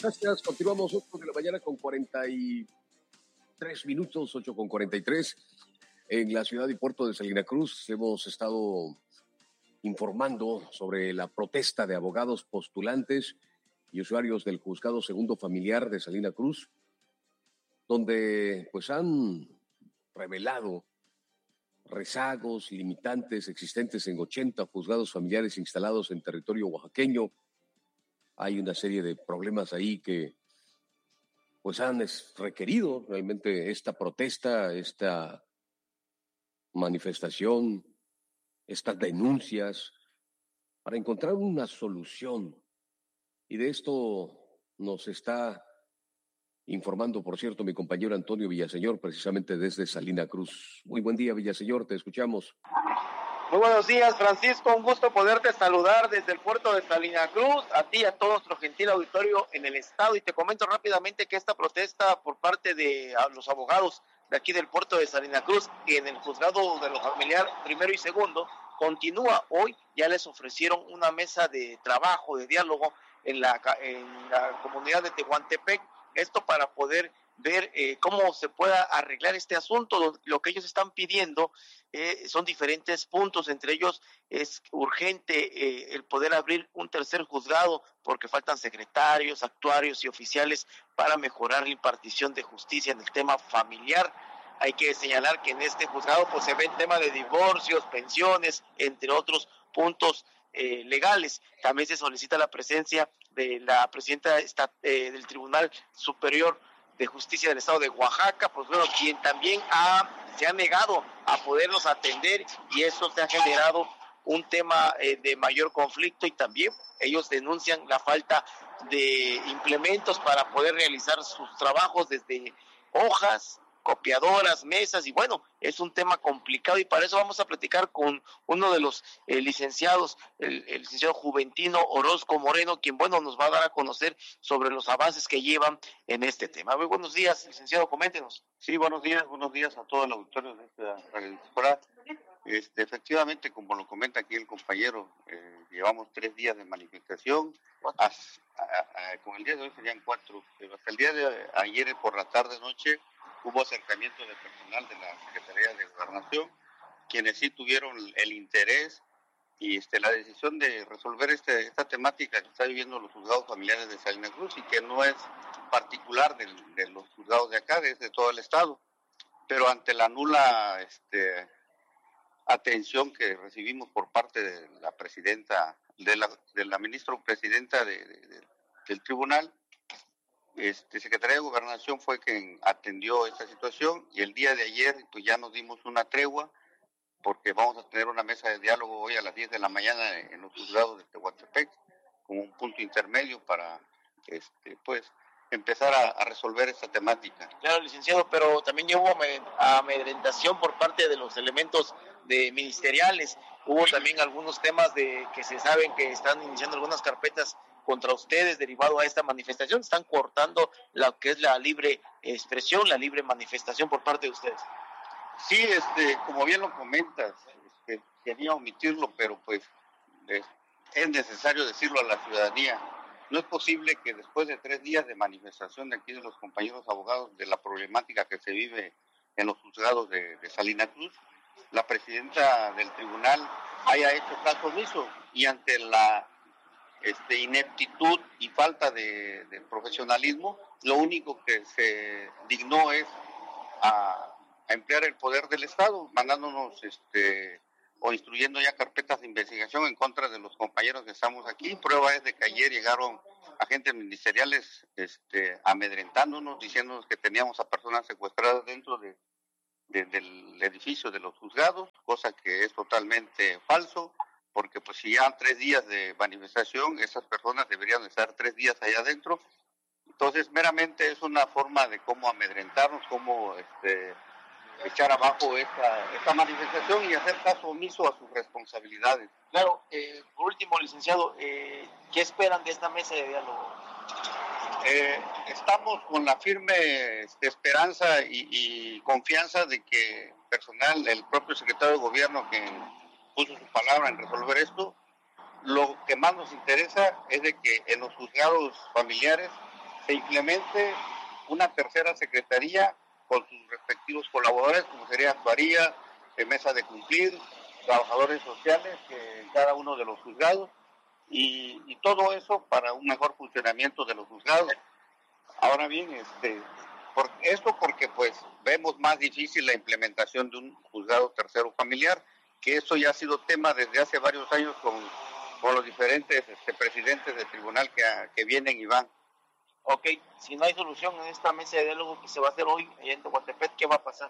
Gracias. Continuamos 8 de la mañana con 43 minutos, 8 con 43. En la ciudad y puerto de Salina Cruz hemos estado informando sobre la protesta de abogados postulantes y usuarios del juzgado segundo familiar de Salina Cruz, donde pues han revelado rezagos y limitantes existentes en 80 juzgados familiares instalados en territorio oaxaqueño. Hay una serie de problemas ahí que pues han requerido realmente esta protesta, esta manifestación, estas denuncias para encontrar una solución. Y de esto nos está informando, por cierto, mi compañero Antonio Villaseñor, precisamente desde Salina Cruz. Muy buen día, Villaseñor, te escuchamos. Muy buenos días, Francisco, un gusto poderte saludar desde el puerto de Salina Cruz, a ti y a todo nuestro gentil auditorio en el estado, y te comento rápidamente que esta protesta por parte de los abogados de aquí del puerto de Salina Cruz y en el juzgado de lo familiar primero y segundo continúa hoy. Ya les ofrecieron una mesa de trabajo, de diálogo en la comunidad de Tehuantepec, esto para poder ver cómo se pueda arreglar este asunto. Lo que ellos están pidiendo son diferentes puntos, entre ellos es urgente el poder abrir un tercer juzgado porque faltan secretarios, actuarios y oficiales para mejorar la impartición de justicia en el tema familiar. Hay que señalar que en este juzgado pues se ve el tema de divorcios, pensiones, entre otros puntos legales. También se solicita la presencia de la presidenta del Tribunal Superior de Justicia del Estado de Oaxaca, pues bueno, quien también se ha negado a podernos atender, y eso se ha generado un tema de mayor conflicto, y también ellos denuncian la falta de implementos para poder realizar sus trabajos, desde hojas, copiadoras, mesas, y bueno, es un tema complicado, y para eso vamos a platicar con uno de los licenciados, el licenciado Juventino Orozco Moreno, quien bueno nos va a dar a conocer sobre los avances que llevan en este tema. Muy buenos días, licenciado, coméntenos. Sí, buenos días a todo el auditorio de esta radiodifusora. Efectivamente, como lo comenta aquí el compañero, llevamos 3 días de manifestación. Con el día de hoy serían 4, pero hasta el día de ayer por la tarde-noche hubo acercamiento de personal de la Secretaría de Gobernación, quienes sí tuvieron el interés y la decisión de resolver esta temática que está viviendo los juzgados familiares de Salina Cruz, y que no es particular de los juzgados de acá, es de todo el estado. Pero ante la nula atención que recibimos por parte de la presidenta, de la ministra presidenta del tribunal, Secretaría de Gobernación fue quien atendió esta situación, y el día de ayer pues ya nos dimos una tregua, porque vamos a tener una mesa de diálogo hoy a las 10 de la mañana en los juzgados de Tehuantepec, como un punto intermedio para pues empezar a resolver esta temática. Claro, licenciado, pero también hubo amedrentación por parte de los elementos ministeriales. Hubo también algunos temas que se saben que están iniciando algunas carpetas contra ustedes derivado a esta manifestación. Están cortando lo que es la libre expresión, la libre manifestación por parte de ustedes. Sí, como bien lo comentas, quería omitirlo, pero pues es necesario decirlo a la ciudadanía. No es posible que después de 3 días de manifestación de aquí de los compañeros abogados de la problemática que se vive en los juzgados de Salina Cruz, la presidenta del tribunal haya hecho caso omiso, y ante la ineptitud y falta de profesionalismo, lo único que se dignó es a emplear el poder del Estado, mandándonos o instruyendo ya carpetas de investigación en contra de los compañeros que estamos aquí. Prueba es de que ayer llegaron agentes ministeriales amedrentándonos, diciéndonos que teníamos a personas secuestradas dentro del edificio de los juzgados, cosa que es totalmente falso, porque pues si ya han 3 días de manifestación, esas personas deberían estar 3 días allá adentro. Entonces meramente es una forma de cómo amedrentarnos, cómo echar abajo esta manifestación y hacer caso omiso a sus responsabilidades. Claro, por último, licenciado, ¿qué esperan de esta mesa de diálogo? Estamos con la firme esperanza y confianza de que personal, el propio secretario de Gobierno que puso su palabra en resolver esto, lo que más nos interesa es de que en los juzgados familiares se implemente una tercera secretaría con sus respectivos colaboradores, como sería actuaría, mesa de cumplir, trabajadores sociales en cada uno de los juzgados, y todo eso para un mejor funcionamiento de los juzgados. Ahora bien, porque pues vemos más difícil la implementación de un juzgado tercero familiar, que eso ya ha sido tema desde hace varios años con los diferentes presidentes del tribunal que vienen y van. Ok, si no hay solución en esta mesa de diálogo que se va a hacer hoy en Tehuantepec, ¿qué va a pasar?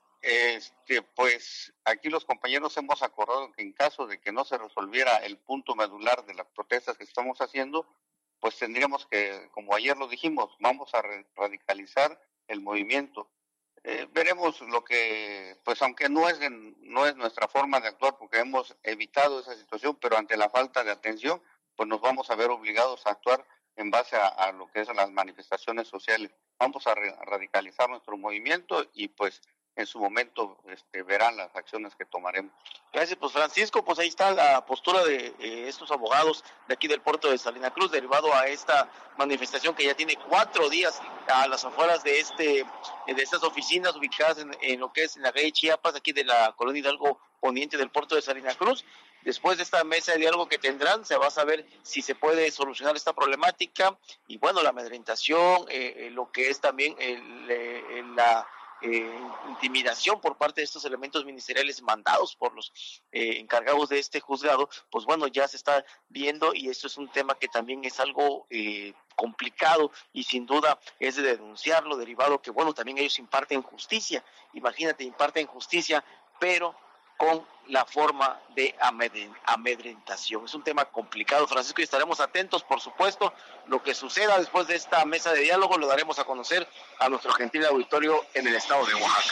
Pues aquí los compañeros hemos acordado que en caso de que no se resolviera el punto medular de las protestas que estamos haciendo, pues tendríamos que, como ayer lo dijimos, vamos a radicalizar el movimiento. Veremos lo que, pues aunque no es nuestra forma de actuar, porque hemos evitado esa situación, pero ante la falta de atención, pues nos vamos a ver obligados a actuar en base a lo que es las manifestaciones sociales. Vamos a radicalizar nuestro movimiento y pues en su momento verán las acciones que tomaremos. Gracias, pues Francisco, pues ahí está la postura de estos abogados de aquí del puerto de Salina Cruz, derivado a esta manifestación que ya tiene 4 días a las afueras de estas oficinas ubicadas en lo que es en la calle Chiapas, aquí de la colonia Hidalgo Poniente del puerto de Salina Cruz. Después de esta mesa de diálogo que tendrán, se va a saber si se puede solucionar esta problemática y bueno, la amedrentación, lo que es también la intimidación por parte de estos elementos ministeriales mandados por los encargados de este juzgado, pues bueno, ya se está viendo y esto es un tema que también es algo complicado y sin duda es de denunciarlo, derivado que bueno, también ellos imparten justicia, imagínate, imparten justicia, pero con la forma de amedrentación. Es un tema complicado, Francisco, y estaremos atentos, por supuesto, lo que suceda después de esta mesa de diálogo lo daremos a conocer a nuestro gentil auditorio en el estado de Oaxaca.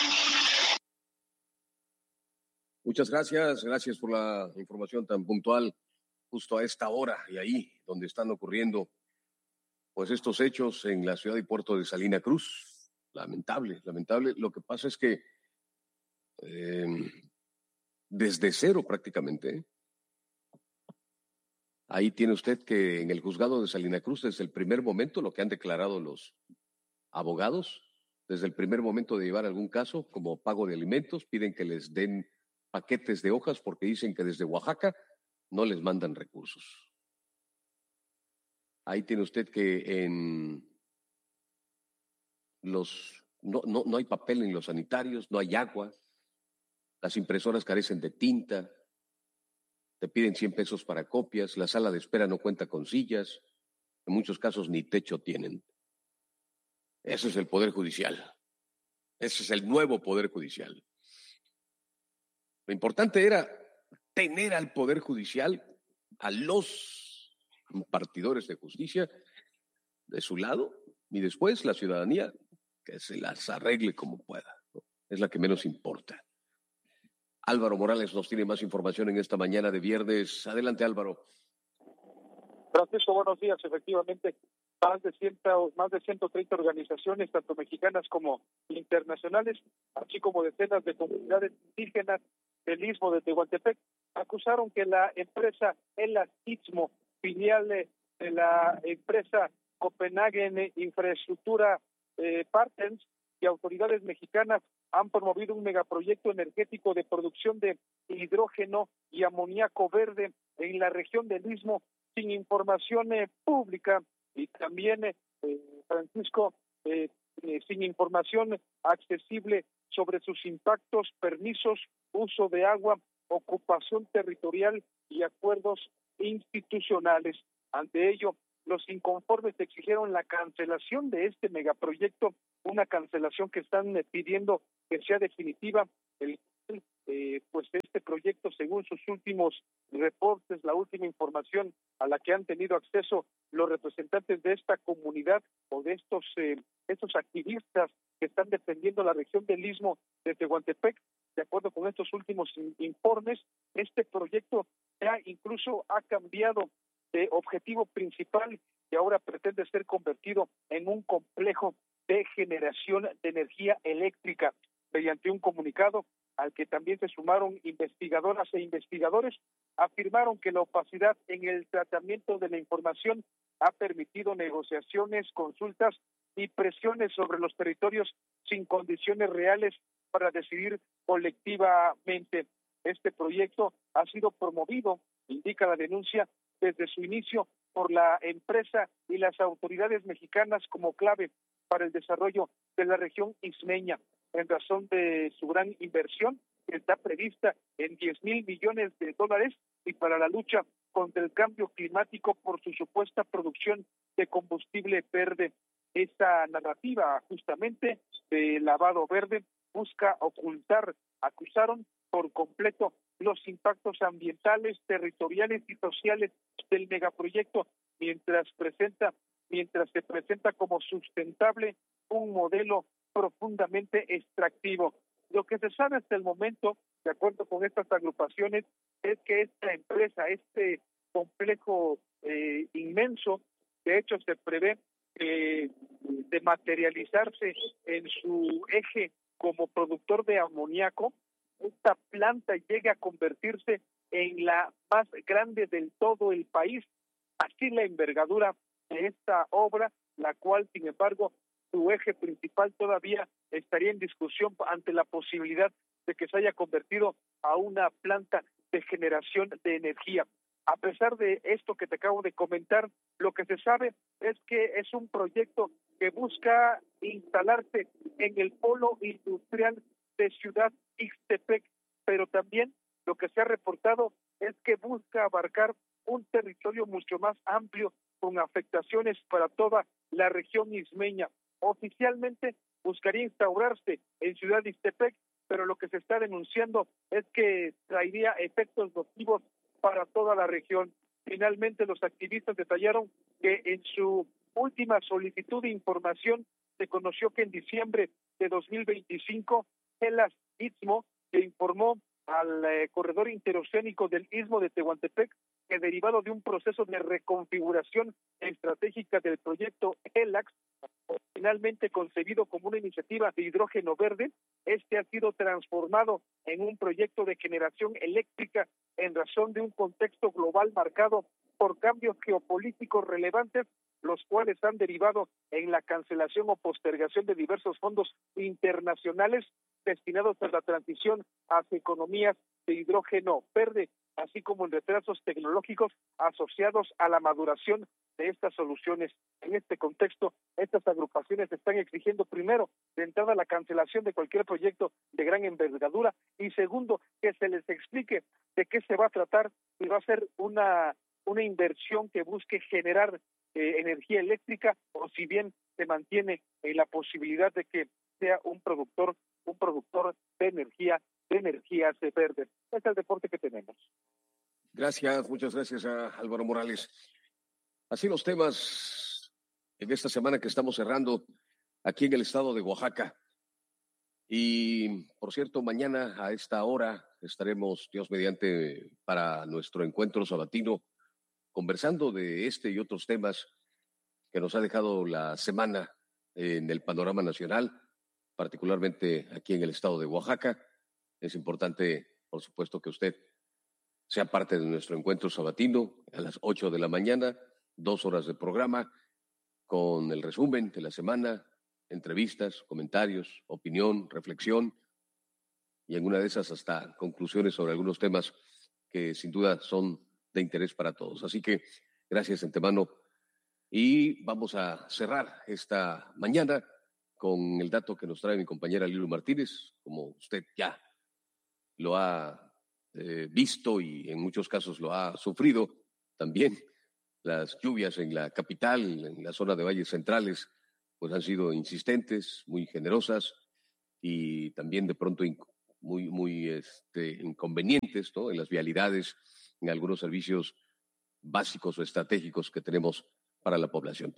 Muchas gracias por la información tan puntual justo a esta hora y ahí donde están ocurriendo pues estos hechos en la ciudad y puerto de Salina Cruz. Lamentable. Lo que pasa es que desde cero prácticamente. Ahí tiene usted que en el juzgado de Salina Cruz, desde el primer momento, lo que han declarado los abogados, desde el primer momento de llevar algún caso, como pago de alimentos, piden que les den paquetes de hojas porque dicen que desde Oaxaca no les mandan recursos. Ahí tiene usted que no hay papel en los sanitarios, no hay agua, las impresoras carecen de tinta, te piden 100 pesos para copias, la sala de espera no cuenta con sillas, en muchos casos ni techo tienen. Ese es el Poder Judicial. Ese es el nuevo Poder Judicial. Lo importante era tener al Poder Judicial, a los impartidores de justicia de su lado, y después la ciudadanía que se las arregle como pueda, ¿no? Es la que menos importa. Álvaro Morales nos tiene más información en esta mañana de viernes. Adelante, Álvaro. Francisco, buenos días. Efectivamente, más de 130 organizaciones, tanto mexicanas como internacionales, así como decenas de comunidades indígenas del Istmo de Tehuantepec, acusaron que la empresa El Istmo, filial de la empresa Copenhagen Infraestructura Partners, y autoridades mexicanas han promovido un megaproyecto energético de producción de hidrógeno y amoníaco verde en la región del Istmo sin información pública y también, Francisco, sin información accesible sobre sus impactos, permisos, uso de agua, ocupación territorial y acuerdos institucionales. Ante ello, los inconformes exigieron la cancelación de este megaproyecto, una cancelación que están pidiendo que sea definitiva. Pues este proyecto, según sus últimos reportes, la última información a la que han tenido acceso los representantes de esta comunidad o de estos activistas que están defendiendo la región del Istmo de Tehuantepec, de acuerdo con estos últimos informes, este proyecto ya incluso ha cambiado de objetivo principal y ahora pretende ser convertido en un complejo de generación de energía eléctrica. Mediante un comunicado al que también se sumaron investigadoras e investigadores, afirmaron que la opacidad en el tratamiento de la información ha permitido negociaciones, consultas y presiones sobre los territorios sin condiciones reales para decidir colectivamente. Este proyecto ha sido promovido, indica la denuncia, desde su inicio por la empresa y las autoridades mexicanas como clave para el desarrollo de la región ismeña, en razón de su gran inversión que está prevista en 10,000 millones de dólares y para la lucha contra el cambio climático por su supuesta producción de combustible verde. Esta narrativa justamente de lavado verde busca ocultar, acusaron por completo los impactos ambientales, territoriales y sociales del megaproyecto, mientras se presenta como sustentable un modelo profundamente extractivo. Lo que se sabe hasta el momento, de acuerdo con estas agrupaciones, es que esta empresa, este complejo inmenso, de hecho se prevé de materializarse en su eje como productor de amoníaco, esta planta llegue a convertirse en la más grande del todo el país. Así la envergadura de esta obra, la cual, sin embargo, su eje principal todavía estaría en discusión ante la posibilidad de que se haya convertido a una planta de generación de energía. A pesar de esto que te acabo de comentar, lo que se sabe es que es un proyecto que busca instalarse en el polo industrial de Ciudad Ixtepec, pero también lo que se ha reportado es que busca abarcar un territorio mucho más amplio con afectaciones para toda la región ismeña. Oficialmente buscaría instaurarse en Ciudad Ixtepec, pero lo que se está denunciando es que traería efectos nocivos para toda la región. Finalmente, los activistas detallaron que en su última solicitud de información se conoció que en diciembre de 2025, Gelas Istmo se informó al corredor interoceánico del Istmo de Tehuantepec que derivado de un proceso de reconfiguración estratégica del proyecto GELAX, finalmente concebido como una iniciativa de hidrógeno verde, este ha sido transformado en un proyecto de generación eléctrica en razón de un contexto global marcado por cambios geopolíticos relevantes, los cuales han derivado en la cancelación o postergación de diversos fondos internacionales destinados a la transición hacia economías de hidrógeno verde, así como en retrasos tecnológicos asociados a la maduración de estas soluciones. En este contexto, estas agrupaciones están exigiendo, primero, de entrada la cancelación de cualquier proyecto de gran envergadura y segundo, que se les explique de qué se va a tratar y va a ser una inversión que busque generar energía eléctrica o si bien se mantiene la posibilidad de que sea un productor de energías verdes. Este es el deporte que tenemos. Gracias, muchas gracias a Álvaro Morales. Así los temas en esta semana que estamos cerrando aquí en el estado de Oaxaca. Y, por cierto, mañana a esta hora estaremos, Dios mediante, para nuestro encuentro sabatino, conversando de este y otros temas que nos ha dejado la semana en el panorama nacional, particularmente aquí en el estado de Oaxaca. Es importante, por supuesto, que usted sea parte de nuestro encuentro sabatino a las 8 de la mañana, 2 horas de programa, con el resumen de la semana, entrevistas, comentarios, opinión, reflexión, y en una de esas hasta conclusiones sobre algunos temas que sin duda son de interés para todos. Así que gracias de antemano y vamos a cerrar esta mañana con el dato que nos trae mi compañera Lilu Martínez, como usted ya lo ha visto y en muchos casos lo ha sufrido también. Las lluvias en la capital, en la zona de valles centrales, pues han sido insistentes, muy generosas y también de pronto muy inconvenientes, ¿no? En las vialidades, en algunos servicios básicos o estratégicos que tenemos para la población. Pero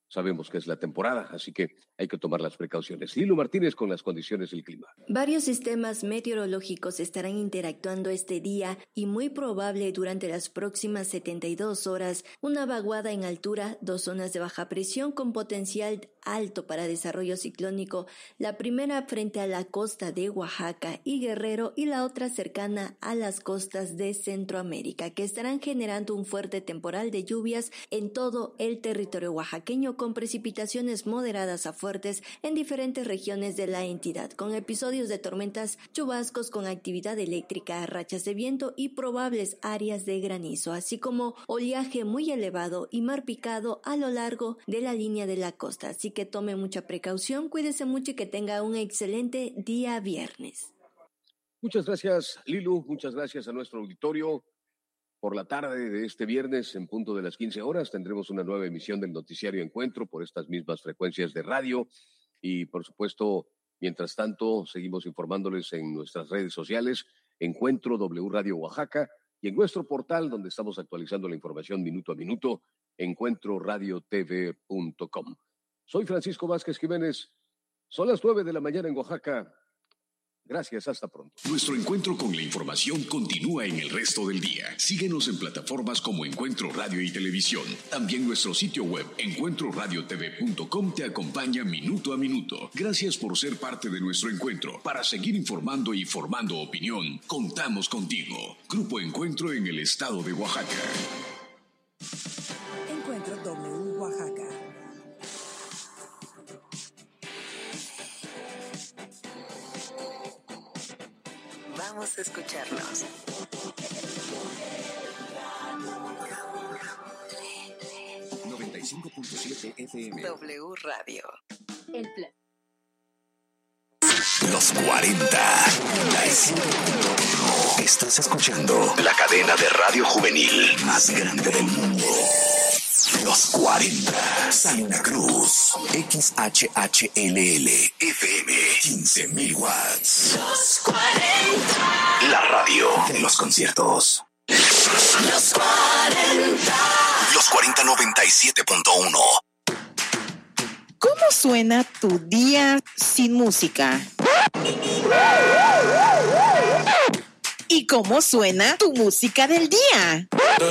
sabemos que es la temporada, así que hay que tomar las precauciones. Lilo Martínez con las condiciones del clima. Varios sistemas meteorológicos estarán interactuando este día y muy probable durante las próximas 72 horas una vaguada en altura, 2 zonas de baja presión con potencial alto para desarrollo ciclónico, la primera frente a la costa de Oaxaca y Guerrero y la otra cercana a las costas de Centroamérica, que estarán generando un fuerte temporal de lluvias en todo el territorio oaxaqueño con precipitaciones moderadas a fuertes en diferentes regiones de la entidad, con episodios de tormentas, chubascos con actividad eléctrica, rachas de viento y probables áreas de granizo, así como oleaje muy elevado y mar picado a lo largo de la línea de la costa. Así que tome mucha precaución, cuídese mucho y que tenga un excelente día viernes. Muchas gracias, Lilu. Muchas gracias a nuestro auditorio. Por la tarde de este viernes, en punto de las 15 horas, tendremos una nueva emisión del Noticiario Encuentro por estas mismas frecuencias de radio. Y, por supuesto, mientras tanto, seguimos informándoles en nuestras redes sociales, Encuentro W Radio Oaxaca, y en nuestro portal, donde estamos actualizando la información minuto a minuto, encuentroradiotv.com. Soy Francisco Vázquez Jiménez. Son las 9 de la mañana en Oaxaca. Gracias, hasta pronto. Nuestro encuentro con la información continúa en el resto del día. Síguenos en plataformas como Encuentro Radio y Televisión. También nuestro sitio web, encuentroradiotv.com, te acompaña minuto a minuto. Gracias por ser parte de nuestro encuentro. Para seguir informando y formando opinión, contamos contigo. Grupo Encuentro en el estado de Oaxaca. Encuentro W Oaxaca. Vamos a escucharnos. FM. W Radio. El plan. Los 40. Estás escuchando la cadena de radio juvenil más grande del mundo. Los 40. Salina Cruz. XHHLL FM. 15,000 watts. Los 40. La radio de los conciertos. Los 40. Los 40 97.1. ¿Cómo suena tu día sin música? ¿Y cómo suena tu música del día?